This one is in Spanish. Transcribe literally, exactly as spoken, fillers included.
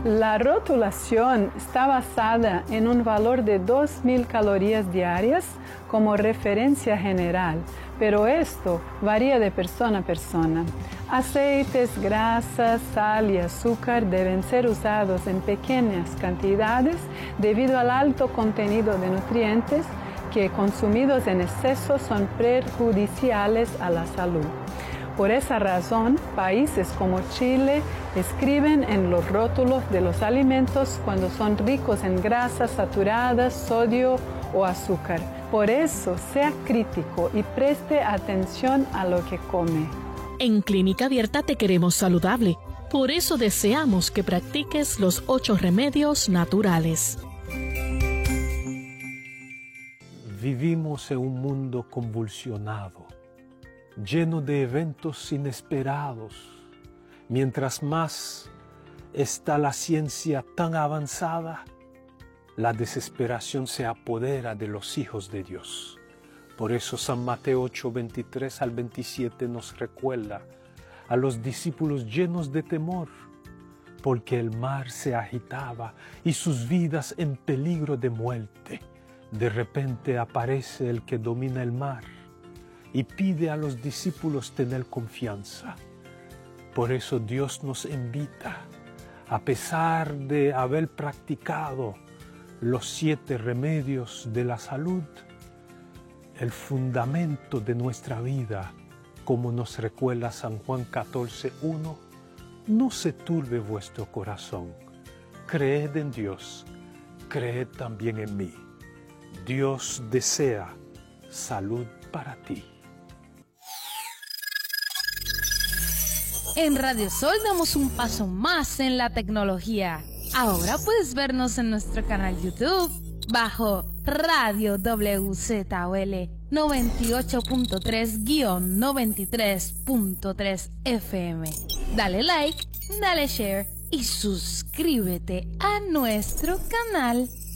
La rotulación está basada en un valor de dos mil calorías diarias como referencia general, pero esto varía de persona a persona. Aceites, grasas, sal y azúcar deben ser usados en pequeñas cantidades debido al alto contenido de nutrientes que consumidos en exceso son perjudiciales a la salud. Por esa razón, países como Chile escriben en los rótulos de los alimentos cuando son ricos en grasas saturadas, sodio o azúcar. Por eso, sea crítico y preste atención a lo que come. En Clínica Abierta te queremos saludable. Por eso deseamos que practiques los ocho remedios naturales. Vivimos en un mundo convulsionado, lleno de eventos inesperados. Mientras más está la ciencia tan avanzada, la desesperación se apodera de los hijos de Dios. Por eso San Mateo ocho, veintitrés al veintisiete nos recuerda a los discípulos llenos de temor, porque el mar se agitaba y sus vidas en peligro de muerte. De repente aparece el que domina el mar y pide a los discípulos tener confianza. Por eso Dios nos invita, a pesar de haber practicado los siete remedios de la salud, el fundamento de nuestra vida, como nos recuerda San Juan catorce, uno, no se turbe vuestro corazón. Creed en Dios, creed también en mí. Dios desea salud para ti. En Radio Sol damos un paso más en la tecnología. Ahora puedes vernos en nuestro canal YouTube bajo Radio W Z O L noventa y ocho punto tres noventa y tres punto tres F M. Dale like, dale share y suscríbete a nuestro canal.